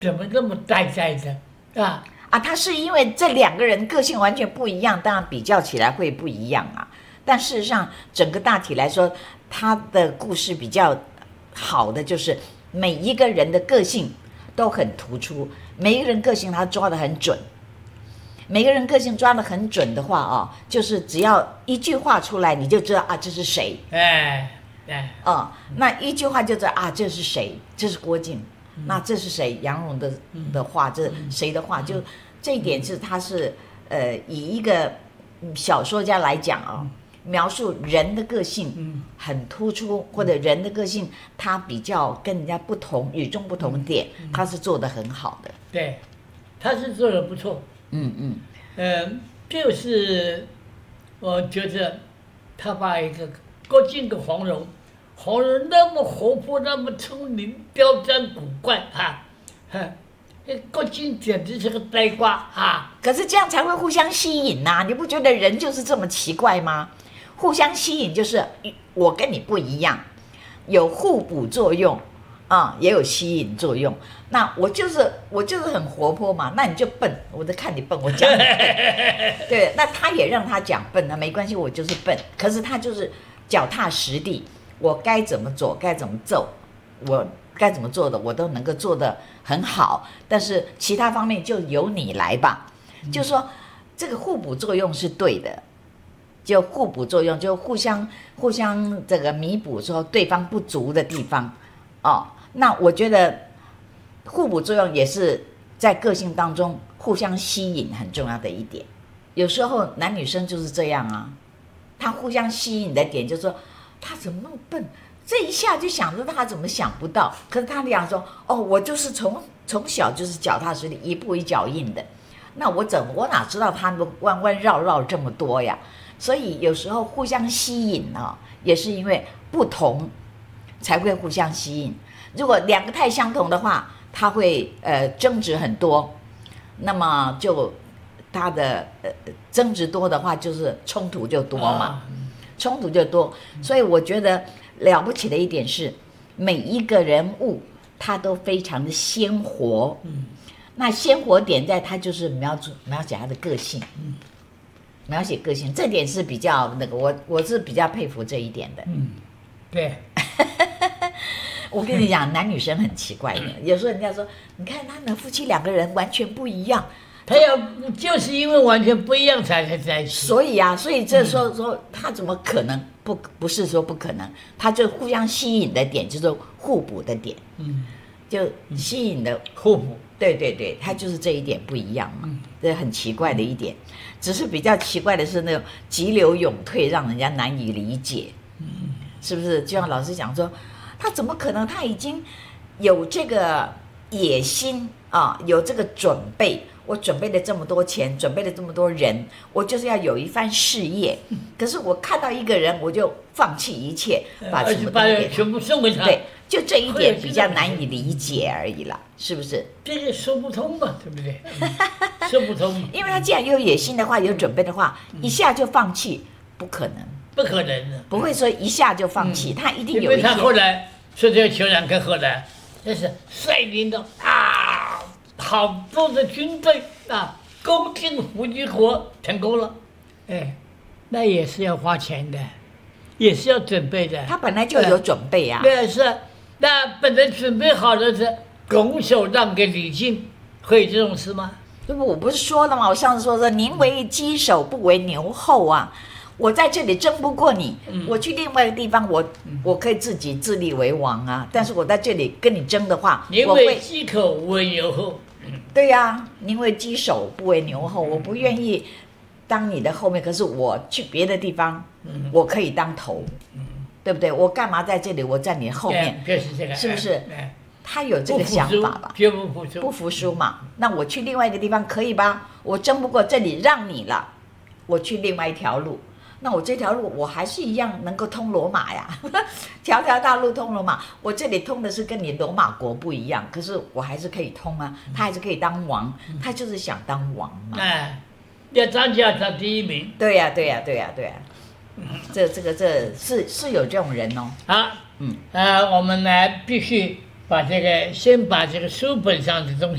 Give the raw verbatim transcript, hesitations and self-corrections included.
怎么那么呆呆的啊？ 啊，他是因为这两个人个性完全不一样，当然比较起来会不一样啊。但事实上，整个大体来说，他的故事比较好的就是每一个人的个性都很突出，每一个人个性他抓得很准。每个人个性抓得很准的话哦，就是只要一句话出来，你就知道啊这是谁。 哎哎， 哦，那一句话就知道啊这是谁，这是郭靖。嗯、那这是谁？杨蓉的的话，这谁的话？就这一点是他是呃以一个小说家来讲啊、哦，描述人的个性很突出，或者人的个性他比较跟人家不同、与众不同点，他是做得很好的。 对，他是做得不错。 嗯嗯， 呃，就是我觉得他把一个郭靖跟黄蓉，黄蓉那么活泼，那么聪明，刁钻古怪啊，哈，郭靖简直是个呆瓜啊！ 可是这样才会互相吸引呐、啊，你不觉得人就是这么奇怪吗？互相吸引就是我跟你不一样，有互补作用啊、嗯，也有吸引作用。那我就是我就是很活泼嘛，那你就笨，我在看你笨，我讲你笨。对，那他也让他讲笨，那没关系，我就是笨。可是他就是脚踏实地，我该怎么做，该怎么做，我该怎么做的，我都能够做得很好。但是其他方面就由你来吧。嗯、就说这个互补作用是对的，就互补作用，就互相互相这个弥补说对方不足的地方。哦，那我觉得。互补作用也是在个性当中互相吸引很重要的一点。有时候男女生就是这样啊，他互相吸引的点就是说，他怎么那么笨，这一下就想着他怎么想不到。可是他俩说，哦，我就是从从小就是脚踏实地，一步一脚印的。那我怎我哪知道他们弯弯绕绕这么多呀？所以有时候互相吸引啊，也是因为不同才会互相吸引。如果两个太相同的话，他会呃争执很多，那么就他的呃争执多的话，就是冲突就多嘛，冲突就多。所以我觉得了不起的一点是，每一个人物他都非常的鲜活。嗯，那鲜活点在他就是描述描写他的个性，嗯，描写个性这点是比较那个，我我是比较佩服这一点的。 嗯，对。 我跟你讲，男女生很奇怪的，有时候人家说，你看他们夫妻两个人完全不一样， 他要就是因为完全不一样才才在一起。 所以啊，所以这时候说他怎么可能不不是说不可能，他就互相吸引的点就是互补的点，嗯，就吸引的互补， 对对对，他就是这一点不一样嘛，这很奇怪的一点，只是比较奇怪的是那种急流勇退，让人家难以理解，嗯，是不是？就像老师讲说。他怎么可能？他已经有这个野心啊，有这个准备。我准备了这么多钱，准备了这么多人，我就是要有一番事业。可是我看到一个人，我就放弃一切，把什么都给他， 全部送给他。 对，就这一点比较难以理解而已啦，是不是？ 这个说不通嘛，对不对？嗯、说不通。 因为他既然有野心的话，有准备的话，一下就放弃，不可能。 不可能的， 不会说一下就放弃，嗯、他一定有一天。 因为他后来说这个邱两根后来，那是率领的啊，好多的军队啊，攻进伏击国成功了，哎，那也是要花钱的，也是要准备的。 他本来就有准备啊。 对，是，那本来准备好的是拱手让给李靖，会有这种事吗？ 对不，我不是说了吗？我上次说说，宁为鸡首不为牛后啊。我在这里争不过你，嗯、我去另外一个地方，我、嗯、我可以自己自立为王啊。但是我在这里跟你争的话， 宁为鸡口不为牛后。 对呀、啊，宁为鸡首不为牛后。我不愿意当你的后面，可是我去别的地方，嗯、我可以当头，嗯、对不对？我干嘛在这里？我在你后面， 就是这个， 是不是？他有这个想法吧？ 绝不服输， 不服输嘛。那我去另外一个地方可以吧？我争不过这里，让你了，我去另外一条路。那我这条路我还是一样能够通罗马呀，条条大路通罗马。我这里通的是跟你罗马国不一样，可是我还是可以通啊，他还是可以当王，他就是想当王嘛。 哎，要张家他第一名。 对呀、啊，对呀、啊，对呀、啊，对呀、啊。这这个这是是有这种人哦。 好，嗯，呃，我们呢必须把这个先把这个书本上的东西。